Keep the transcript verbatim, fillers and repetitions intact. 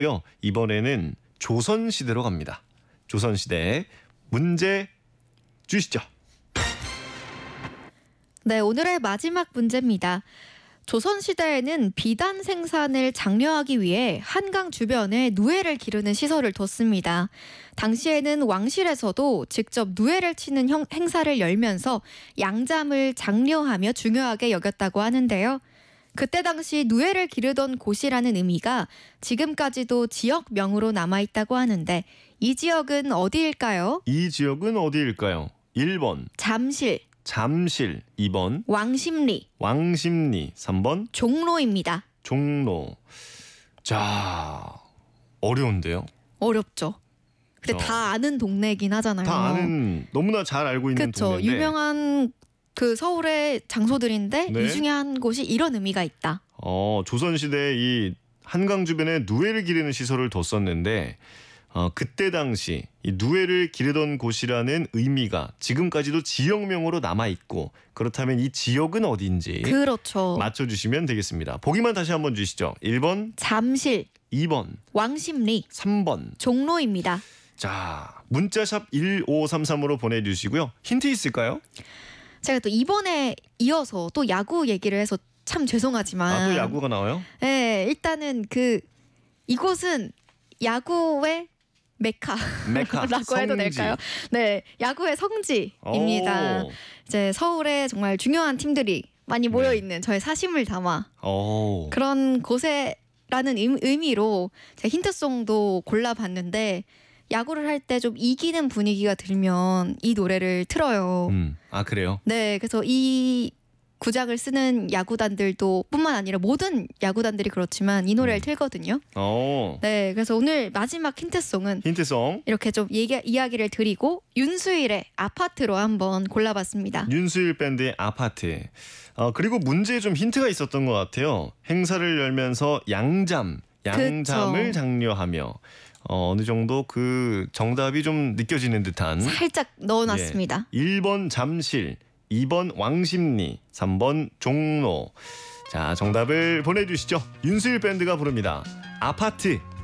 이번에는 조선시대로 갑니다. 조선시대 문제 주시죠. 네, 오늘의 마지막 문제입니다. 조선시대에는 비단 생산을 장려하기 위해 한강 주변에 누에를 기르는 시설을 뒀습니다. 당시에는 왕실에서도 직접 누에를 치는 형, 행사를 열면서 양잠을 장려하며 중요하게 여겼다고 하는데요. 그때 당시 누에를 기르던 곳이라는 의미가 지금까지도 지역명으로 남아있다고 하는데 이 지역은 어디일까요? 이 지역은 어디일까요? 일 번 잠실, 잠실, 이 번 왕십리, 왕십리, 삼 번 종로입니다. 종로. 자, 어려운데요. 어렵죠. 근데 저- 다 아는 동네이긴 하잖아요. 다 아는, 너무나 잘 알고 있는 그쵸. 동네인데. 유명한 그 서울의 장소들인데 네. 이 중에 한 곳이 이런 의미가 있다. 어, 조선시대에 이 한강 주변에 누에를 기르는 시설을 뒀었는데 어, 그때 당시 이 누에를 기르던 곳이라는 의미가 지금까지도 지역명으로 남아있고, 그렇다면 이 지역은 어디인지 그렇죠. 맞춰주시면 되겠습니다. 보기만 다시 한번 주시죠. 일 번, 잠실, 이 번, 왕십리, 삼 번. 종로입니다. 자, 문자샵 일오삼삼으로 보내주시고요. 힌트 있을까요? 제가 또 이번에 이어서 또 야구 얘기를 해서 참 죄송하지만 아, 또 야구가 나와요? 네, 일단은 그 이곳은 야구의 메카라고 메카, 해도 성지. 될까요? 네, 야구의 성지입니다. 오. 이제 서울에 정말 중요한 팀들이 많이 모여 네. 있는 저의 사심을 담아 오. 그런 곳에라는 의- 의미로 제가 힌트송도 골라봤는데 야구를 할 때 좀 이기는 분위기가 들면 이 노래를 틀어요. 음, 아, 그래요? 네, 그래서 이 구장을 쓰는 야구단들도 뿐만 아니라 모든 야구단들이 그렇지만 이 노래를 음. 틀거든요. 어. 네, 그래서 오늘 마지막 힌트송은 힌트송. 이렇게 좀 얘기, 이야기를 드리고 윤수일의 아파트로 한번 골라봤습니다. 윤수일 밴드의 아파트. 어, 그리고 문제에 좀 힌트가 있었던 것 같아요. 행사를 열면서 양잠, 양잠을 그쵸. 장려하며 어, 어느 정도 그 정답이 좀 느껴지는 듯한. 살짝 넣어놨습니다. 예. 일 번 잠실, 이 번 왕십리, 삼 번 종로. 자, 정답을 보내주시죠. 윤수일 밴드가 부릅니다. 아파트.